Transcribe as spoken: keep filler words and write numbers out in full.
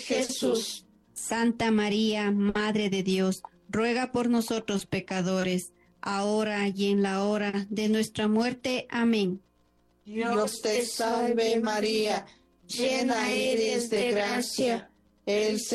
Jesús. Santa María, Madre de Dios, ruega por nosotros pecadores, ahora y en la hora de nuestra muerte. Amén. Dios te salve María, llena eres de gracia, el